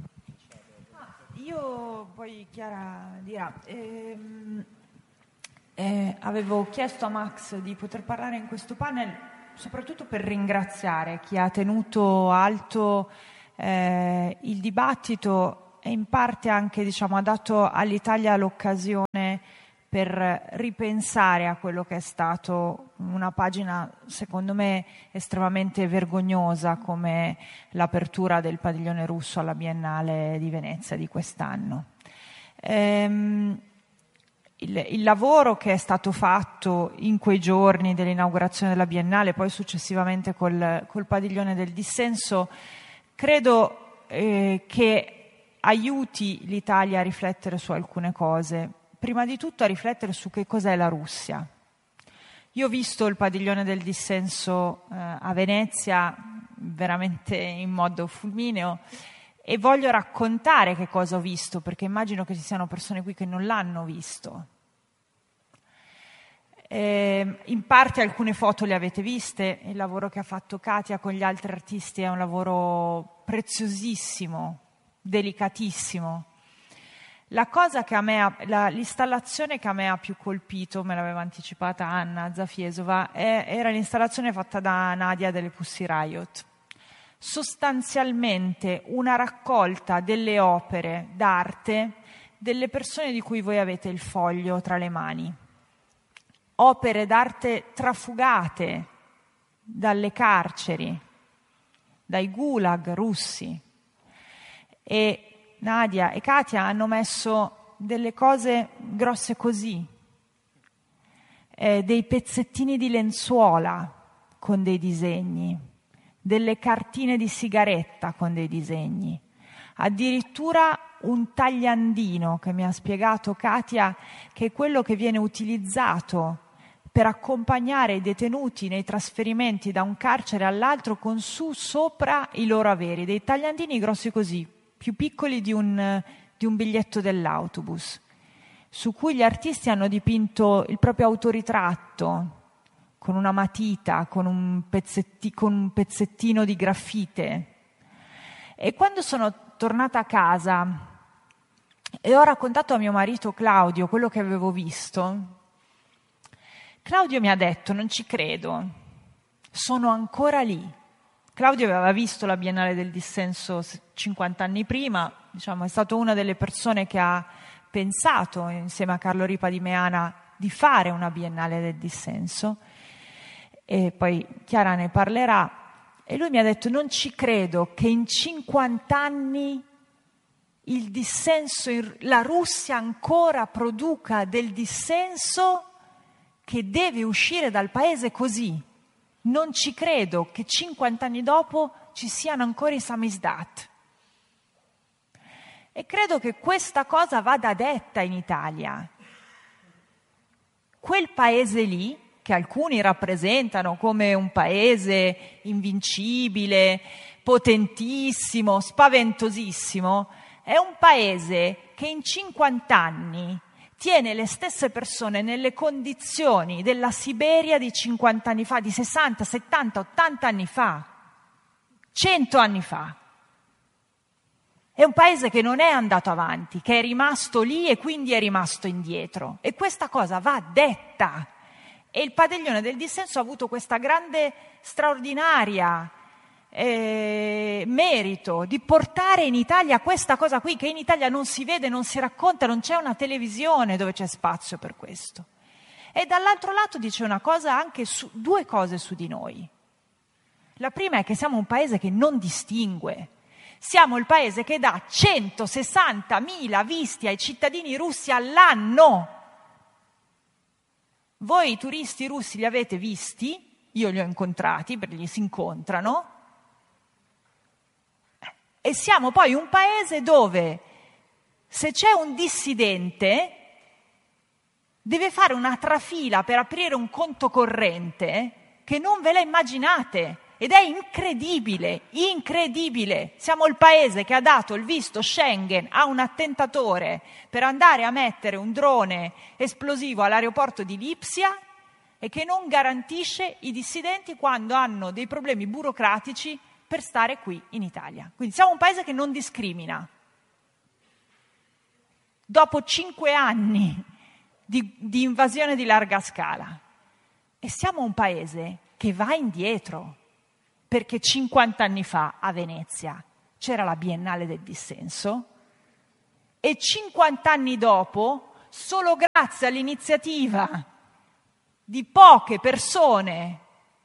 Chiara dirà. Ehm, eh, avevo chiesto a Max di poter parlare in questo panel soprattutto per ringraziare chi ha tenuto alto eh, il dibattito e in parte anche, diciamo, ha dato all'Italia l'occasione per ripensare a quello che è stato una pagina, secondo me, estremamente vergognosa come l'apertura del padiglione russo alla Biennale di Venezia di quest'anno. Ehm, il, il lavoro che è stato fatto in quei giorni dell'inaugurazione della Biennale, poi successivamente col, col padiglione del dissenso, credo eh, che aiuti l'Italia a riflettere su alcune cose. Prima di tutto a riflettere su che cos'è la Russia. Io ho visto il padiglione del dissenso eh, a Venezia veramente in modo fulmineo e voglio raccontare che cosa ho visto, perché immagino che ci siano persone qui che non l'hanno visto. Eh, in parte alcune foto le avete viste, il lavoro che ha fatto Katia con gli altri artisti è un lavoro preziosissimo, delicatissimo. La cosa che a me ha, la, l'installazione che a me ha più colpito, me l'aveva anticipata Anna Zafiesova, è, era l'installazione fatta da Nadia delle Pussy Riot. Sostanzialmente una raccolta delle opere d'arte delle persone di cui voi avete il foglio tra le mani. Opere d'arte trafugate dalle carceri, dai gulag russi. E Nadia e Katia hanno messo delle cose grosse così, eh, dei pezzettini di lenzuola con dei disegni, delle cartine di sigaretta con dei disegni, addirittura un tagliandino che mi ha spiegato Katia, che è quello che viene utilizzato per accompagnare i detenuti nei trasferimenti da un carcere all'altro con su sopra i loro averi, dei tagliandini grossi così, più piccoli di un, di un biglietto dell'autobus, su cui gli artisti hanno dipinto il proprio autoritratto con una matita, con un, pezzetti, con un pezzettino di grafite. E quando sono tornata a casa e ho raccontato a mio marito Claudio quello che avevo visto, Claudio mi ha detto: non ci credo, sono ancora lì. Claudio aveva visto la Biennale del Dissenso cinquanta anni prima, diciamo, è stato una delle persone che ha pensato, insieme a Carlo Ripa di Meana, di fare una Biennale del Dissenso, e poi Chiara ne parlerà, e lui mi ha detto: non ci credo che in cinquanta anni il dissenso, la Russia ancora produca del dissenso che deve uscire dal paese così. Non ci credo che cinquanta anni dopo ci siano ancora i samizdat. E credo che questa cosa vada detta in Italia. Quel paese lì, che alcuni rappresentano come un paese invincibile, potentissimo, spaventosissimo, è un paese che in cinquanta anni tiene le stesse persone nelle condizioni della Siberia di cinquanta anni fa, di sessanta, settanta, ottanta anni fa, cento anni fa. È un paese che non è andato avanti, che è rimasto lì e quindi è rimasto indietro. E questa cosa va detta. E il padiglione del dissenso ha avuto questa grande, straordinaria eh, merito di portare in Italia questa cosa qui, che in Italia non si vede, non si racconta, non c'è una televisione dove c'è spazio per questo. E dall'altro lato dice una cosa anche su, due cose su di noi. La prima è che siamo un paese che non distingue. Siamo il paese che dà centosessantamila visti ai cittadini russi all'anno. Voi i turisti russi li avete visti? Io li ho incontrati, perché li si incontrano. E siamo poi un paese dove, se c'è un dissidente, deve fare una trafila per aprire un conto corrente che non ve la immaginate. Ed è incredibile, incredibile. Siamo il paese che ha dato il visto Schengen a un attentatore per andare a mettere un drone esplosivo all'aeroporto di Lipsia e che non garantisce i dissidenti quando hanno dei problemi burocratici per stare qui in Italia. Quindi siamo un paese che non discrimina. dopo cinque anni di, di invasione di larga scala. E siamo un paese che va indietro, perché cinquanta anni fa a Venezia c'era la Biennale del dissenso e cinquanta anni dopo, solo grazie all'iniziativa di poche persone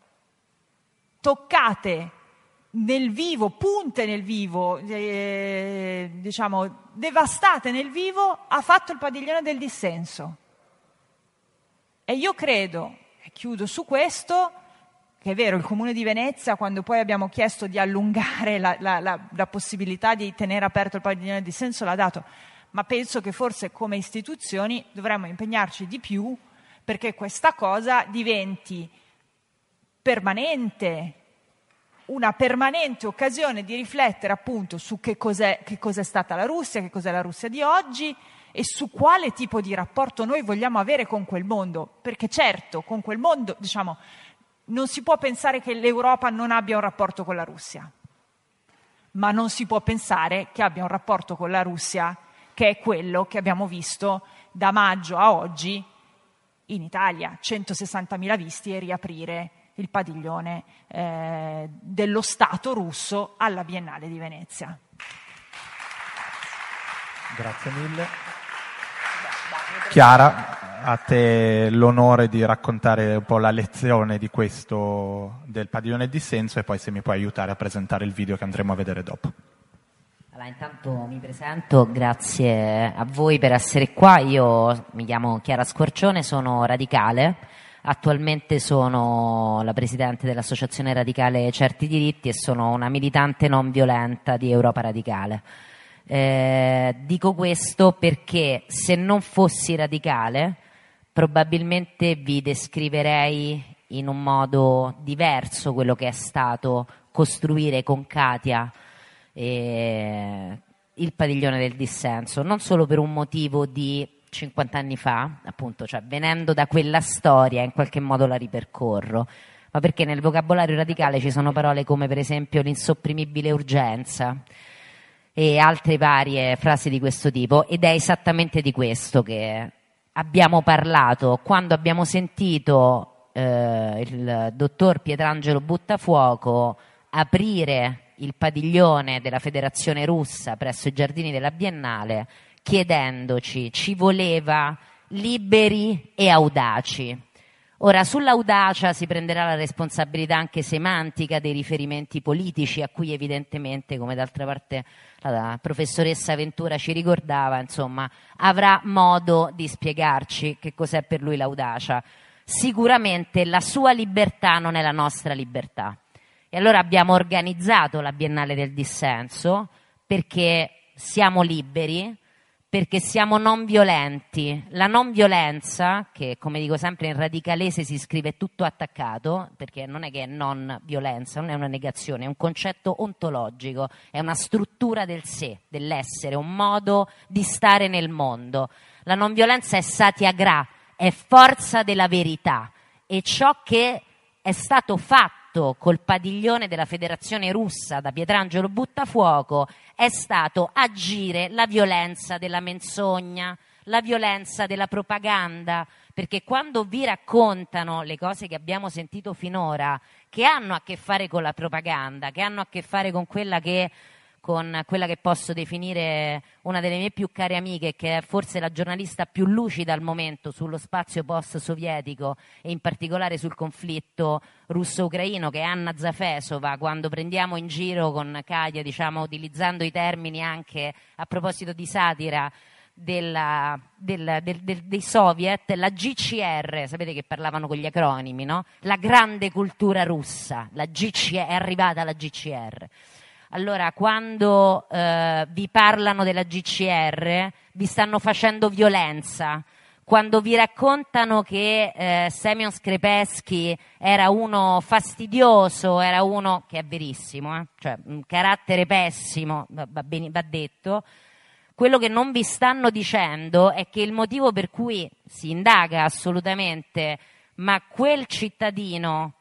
toccate nel vivo, punte nel vivo, eh, diciamo devastate nel vivo, ha fatto il padiglione del dissenso. E io credo, e chiudo su questo, che è vero, il Comune di Venezia, quando poi abbiamo chiesto di allungare la, la, la, la possibilità di tenere aperto il padiglione del dissenso, l'ha dato, ma penso che forse come istituzioni dovremmo impegnarci di più perché questa cosa diventi permanente, una permanente occasione di riflettere appunto su che cos'è, che cos'è stata la Russia, che cos'è la Russia di oggi e su quale tipo di rapporto noi vogliamo avere con quel mondo, perché certo con quel mondo, diciamo, non si può pensare che l'Europa non abbia un rapporto con la Russia, ma non si può pensare che abbia un rapporto con la Russia che è quello che abbiamo visto da maggio a oggi in Italia, centosessantamila visti e riaprire il padiglione eh, dello Stato russo alla Biennale di Venezia. Grazie mille. Chiara, a te l'onore di raccontare un po' la lezione di questo del padiglione dissenso e poi se mi puoi aiutare a presentare il video che andremo a vedere dopo. Allora, intanto mi presento, grazie a voi per essere qua. Io mi chiamo Chiara Squarcione, sono radicale, attualmente sono la presidente dell'associazione radicale Certi Diritti e sono una militante non violenta di Europa Radicale. Eh, dico questo perché se non fossi radicale probabilmente vi descriverei in un modo diverso quello che è stato costruire con Katia eh, il padiglione del dissenso, non solo per un motivo di cinquanta anni fa, appunto, cioè venendo da quella storia in qualche modo la ripercorro, ma perché nel vocabolario radicale ci sono parole come per esempio l'insopprimibile urgenza e altre varie frasi di questo tipo, ed è esattamente di questo che abbiamo parlato quando abbiamo sentito eh, il dottor Pietrangelo Buttafuoco aprire il padiglione della Federazione Russa presso i giardini della Biennale, chiedendoci, ci voleva liberi e audaci. Ora, sull'audacia si prenderà la responsabilità anche semantica dei riferimenti politici a cui evidentemente, come d'altra parte la professoressa Ventura ci ricordava, insomma, avrà modo di spiegarci che cos'è per lui l'audacia. Sicuramente la sua libertà non è la nostra libertà. E allora abbiamo organizzato la Biennale del Dissenso perché siamo liberi, perché siamo non violenti. La non violenza, che come dico sempre in radicalese si scrive tutto attaccato, perché non è che è non violenza, non è una negazione, è un concetto ontologico, è una struttura del sé, dell'essere, un modo di stare nel mondo. La non violenza è satyagraha, è forza della verità, e ciò che è stato fatto col padiglione della Federazione Russa da Pietrangelo Buttafuoco è stato agire la violenza della menzogna, la violenza della propaganda, perché quando vi raccontano le cose che abbiamo sentito finora, che hanno a che fare con la propaganda, che hanno a che fare con quella che con quella che posso definire una delle mie più care amiche, che è forse la giornalista più lucida al momento sullo spazio post-sovietico e in particolare sul conflitto russo-ucraino, che è Anna Zafesova, quando prendiamo in giro con Katia, diciamo, utilizzando i termini anche a proposito di satira della, del, del, del, dei soviet, la G C R, sapete che parlavano con gli acronimi, no? La grande cultura russa, la G C R, è arrivata la G C R. Allora, quando eh, vi parlano della G C R, vi stanno facendo violenza. Quando vi raccontano che eh, Semyon Skrepesky era uno fastidioso, era uno, che è verissimo, eh? Cioè un carattere pessimo, va, va, bene, va detto, quello che non vi stanno dicendo è che il motivo per cui si indaga assolutamente, ma quel cittadino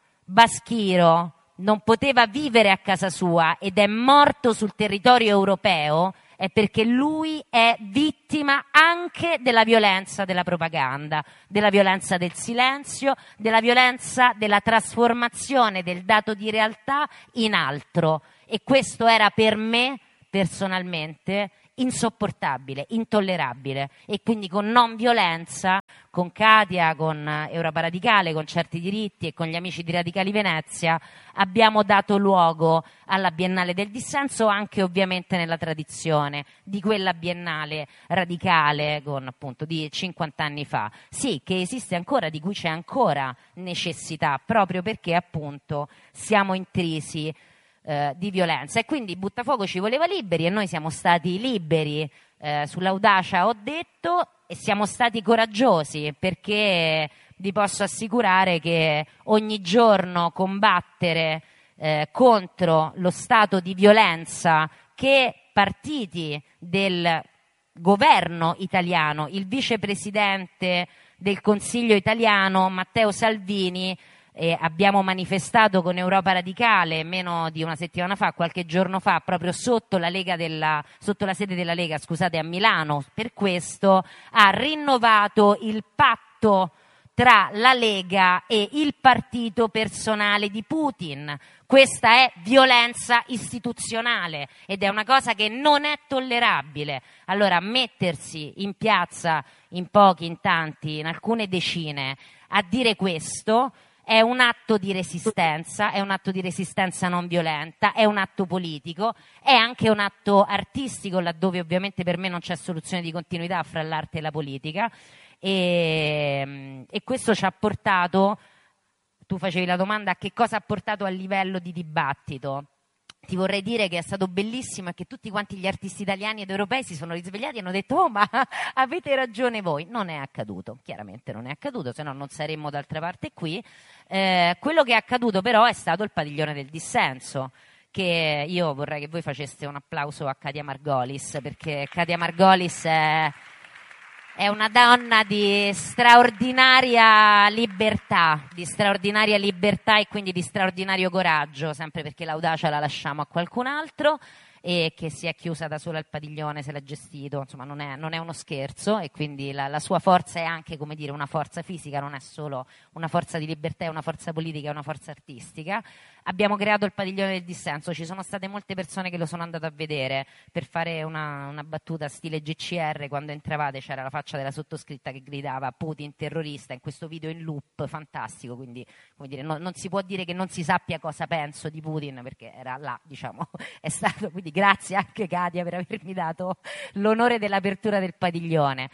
baschiro non poteva vivere a casa sua ed è morto sul territorio europeo, è perché lui è vittima anche della violenza della propaganda, della violenza del silenzio, della violenza della trasformazione del dato di realtà in altro. E questo era per me, personalmente, insopportabile, intollerabile. E quindi con non violenza, con Katia, con Europa Radicale, con Certi Diritti e con gli amici di Radicali Venezia abbiamo dato luogo alla Biennale del Dissenso, anche ovviamente nella tradizione di quella Biennale radicale con appunto di cinquanta anni fa. Sì, che esiste ancora, di cui c'è ancora necessità, proprio perché appunto siamo intrisi Eh, di violenza. E quindi Buttafuoco ci voleva liberi e noi siamo stati liberi, eh, sull'audacia ho detto, e siamo stati coraggiosi, perché vi posso assicurare che ogni giorno combattere eh, contro lo stato di violenza che partiti del governo italiano, il vicepresidente del Consiglio italiano Matteo Salvini, Eh, abbiamo manifestato con Europa Radicale meno di una settimana fa, qualche giorno fa, proprio sotto la, Lega della, sotto la sede della Lega, scusate, a Milano. Per questo ha rinnovato il patto tra la Lega e il partito personale di Putin. Questa è violenza istituzionale ed è una cosa che non è tollerabile. Allora, mettersi in piazza in pochi, in tanti, in alcune decine a dire questo è un atto di resistenza, è un atto di resistenza non violenta, è un atto politico, è anche un atto artistico, laddove ovviamente per me non c'è soluzione di continuità fra l'arte e la politica, e, e questo ci ha portato, tu facevi la domanda, a che cosa ha portato a livello di dibattito. Ti vorrei dire che è stato bellissimo e che tutti quanti gli artisti italiani ed europei si sono risvegliati e hanno detto: oh, ma avete ragione voi. Non è accaduto, chiaramente non è accaduto, se no non saremmo d'altra parte qui. Eh, quello che è accaduto però è stato il padiglione del dissenso, che io vorrei che voi faceste un applauso a Katia Margolis, perché Katia Margolis è... È una donna di straordinaria libertà, di straordinaria libertà e quindi di straordinario coraggio, sempre perché l'audacia la lasciamo a qualcun altro, e che si è chiusa da sola al padiglione, se l'ha gestito, insomma non è, non è uno scherzo, e quindi la, la sua forza è anche, come dire, una forza fisica, non è solo una forza di libertà, è una forza politica, è una forza artistica. Abbiamo creato il padiglione del dissenso, ci sono state molte persone che lo sono andate a vedere. Per fare una, una battuta stile G C R, quando entravate c'era la faccia della sottoscritta che gridava Putin terrorista, in questo video in loop fantastico, quindi come dire, no, non si può dire che non si sappia cosa penso di Putin, perché era là, diciamo, è stato, quindi grazie anche Katia per avermi dato l'onore dell'apertura del padiglione.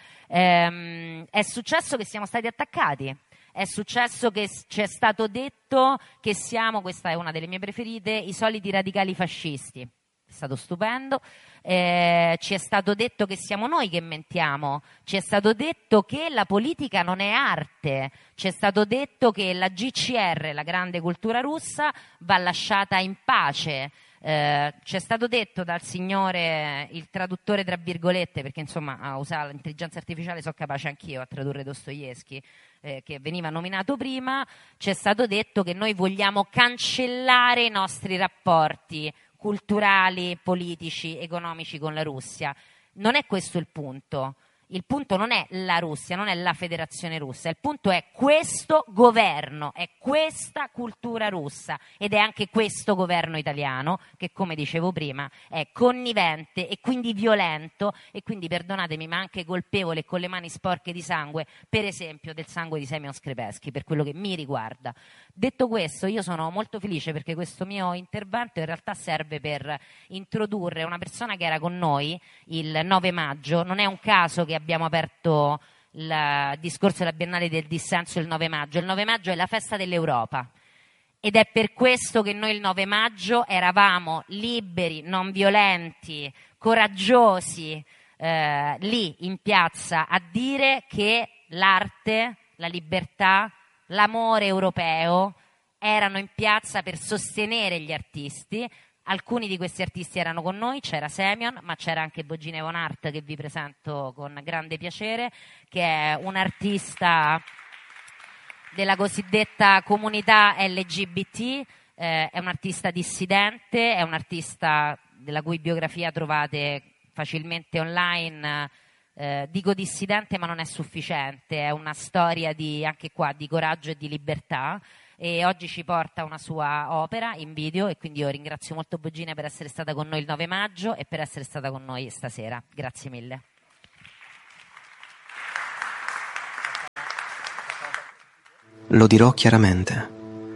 Ehm, è successo che siamo stati attaccati. È successo che ci è stato detto che siamo, questa è una delle mie preferite, i soliti radicali fascisti. È stato stupendo. Eh, ci è stato detto che siamo noi che mentiamo. Ci è stato detto che la politica non è arte. Ci è stato detto che la G C R, la grande cultura russa, va lasciata in pace. Eh, ci è stato detto dal signore, il traduttore tra virgolette, perché insomma a usare l'intelligenza artificiale sono capace anch'io a tradurre Dostoevsky, eh, che veniva nominato prima, ci è stato detto che noi vogliamo cancellare i nostri rapporti culturali, politici, economici con la Russia. Non è questo il punto. Il punto non è la Russia, non è la Federazione Russa, il punto è questo governo, è questa cultura russa, ed è anche questo governo italiano che, come dicevo prima, è connivente e quindi violento e quindi, perdonatemi, ma anche colpevole, con le mani sporche di sangue, per esempio del sangue di Semyon Skrepesky, per quello che mi riguarda. Detto questo, io sono molto felice perché questo mio intervento in realtà serve per introdurre una persona che era con noi il nove maggio. Non è un caso che abbiamo aperto il discorso della Biennale del Dissenso il nove maggio. Il nove maggio è la festa dell'Europa ed è per questo che noi il nove maggio eravamo liberi, non violenti, coraggiosi, eh, lì in piazza a dire che l'arte, la libertà, l'amore europeo erano in piazza per sostenere gli artisti. Alcuni di questi artisti erano con noi, c'era Semyon, ma c'era anche Bogine Von Art, che vi presento con grande piacere, che è un artista della cosiddetta comunità L G B T, eh, è un artista dissidente, è un artista della cui biografia trovate facilmente online. Eh, dico dissidente, ma non è sufficiente, è una storia di, anche qua, di coraggio e di libertà, e oggi ci porta una sua opera in video, e quindi io ringrazio molto Bogina per essere stata con noi il nove maggio e per essere stata con noi stasera. Grazie mille. Lo dirò chiaramente,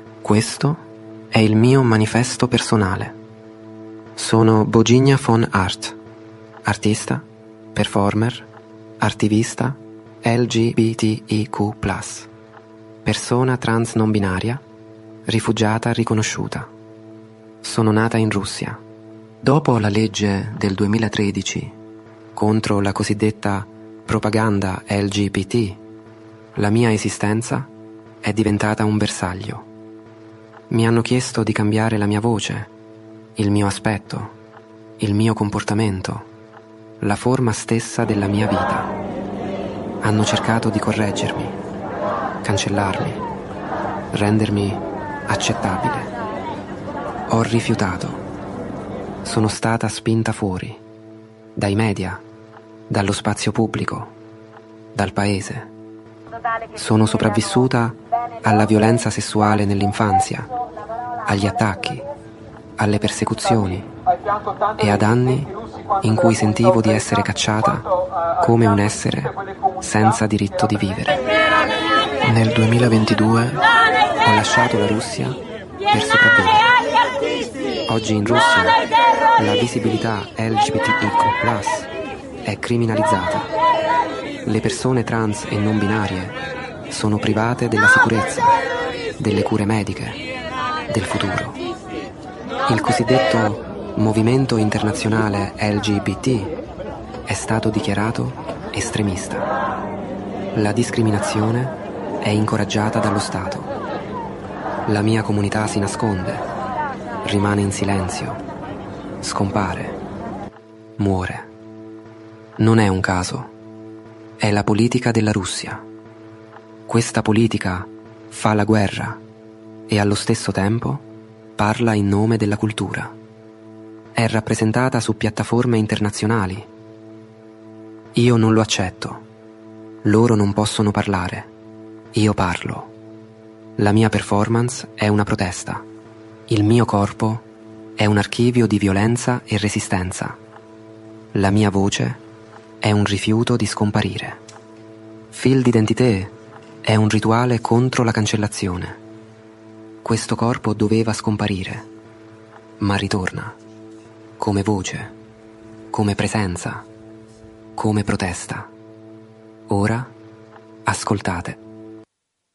questo è il mio manifesto personale. Sono Bogina von Art, artista, performer, attivista L G B T I Q plus, persona trans non binaria, rifugiata riconosciuta. Sono nata in Russia. Dopo la legge del duemilatredici contro la cosiddetta propaganda L G B T, la mia esistenza è diventata un bersaglio. Mi hanno chiesto di cambiare la mia voce, il mio aspetto, il mio comportamento, la forma stessa della mia vita. Hanno cercato di correggermi, cancellarmi, rendermi accettabile. Ho rifiutato. Sono stata spinta fuori, dai media, dallo spazio pubblico, dal paese. Sono sopravvissuta alla violenza sessuale nell'infanzia, agli attacchi, alle persecuzioni e ad anni in cui sentivo di essere cacciata come un essere senza diritto di vivere. Nel duemilaventidue ho lasciato la Russia per sopravvivere. Oggi in Russia la visibilità L G B T I Q plus è criminalizzata. Le persone trans e non binarie sono private della sicurezza, delle cure mediche, del futuro. Il cosiddetto Movimento Internazionale L G B T è stato dichiarato estremista. La discriminazione è incoraggiata dallo Stato. La mia comunità si nasconde, rimane in silenzio, scompare, muore. Non è un caso, è la politica della Russia. Questa politica fa la guerra e allo stesso tempo parla in nome della cultura. È rappresentata su piattaforme internazionali. Io non lo accetto. Loro non possono parlare. Io parlo. La mia performance è una protesta. Il mio corpo è un archivio di violenza e resistenza. La mia voce è un rifiuto di scomparire. Fil d'identité è un rituale contro la cancellazione. Questo corpo doveva scomparire, ma ritorna. Come voce, come presenza, come protesta. Ora ascoltate.